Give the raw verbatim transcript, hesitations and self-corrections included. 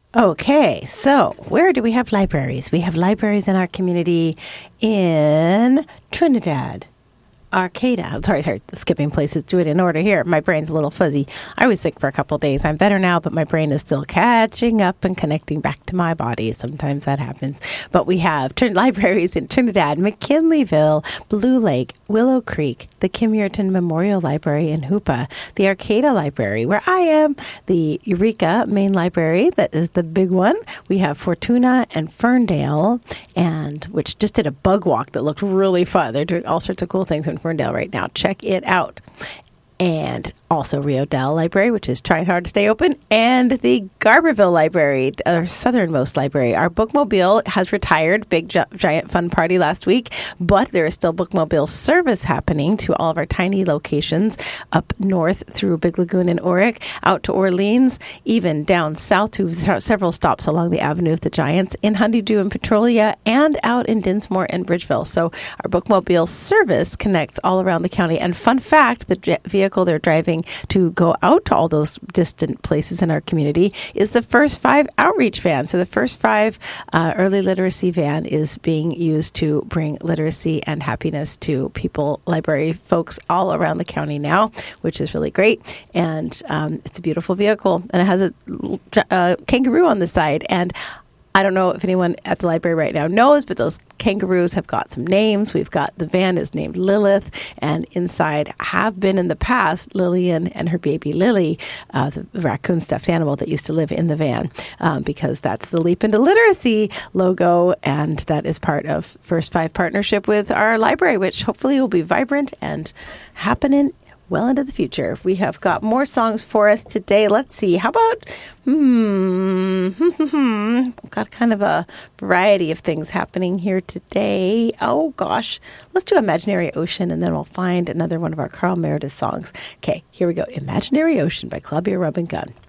Okay, so where do we have libraries? We have libraries in our community in Trinidad, Arcata. Sorry, sorry, skipping places. Do it in order here. My brain's a little fuzzy. I was sick for a couple of days. I'm better now, but my brain is still catching up and connecting back to my body. Sometimes that happens. But we have tr- libraries in Trinidad, McKinleyville, Blue Lake, Willow Creek, the Kim Yearton Memorial Library in Hoopa, the Arcata Library, where I am, the Eureka Main Library, that is the big one. We have Fortuna and Ferndale, and which just did a bug walk that looked really fun. They're doing all sorts of cool things in Ferndale right now. Check it out. And also Rio Dell Library, which is trying hard to stay open, and the Garberville Library, our southernmost library. Our bookmobile has retired. Big gi- giant fun party last week, but there is still bookmobile service happening to all of our tiny locations up north through Big Lagoon and Oric, out to Orleans, even down south to se- several stops along the Avenue of the Giants, in Honeydew and Petrolia, and out in Dinsmore and Bridgeville. So our bookmobile service connects all around the county. And fun fact, the j- vehicle they're driving to go out to all those distant places in our community is the First Five outreach van. So the First Five uh, early literacy van is being used to bring literacy and happiness to people, library folks all around the county now, which is really great. And um, it's a beautiful vehicle, and it has a, a kangaroo on the side. And I don't know if anyone at the library right now knows, but those kangaroos have got some names. We've got, the van is named Lilith, and inside have been in the past Lillian and her baby Lily, uh, the raccoon stuffed animal that used to live in the van, um, because that's the Leap into Literacy logo, and that is part of First Five partnership with our library, which hopefully will be vibrant and happening well into the future. We have got more songs for us today. Let's see. How about, hmm, we've got kind of a variety of things happening here today. Oh, gosh. Let's do Imaginary Ocean, and then we'll find another one of our Carl Meredith songs. Okay, here we go. Imaginary Ocean by Claudia Rub and Gun.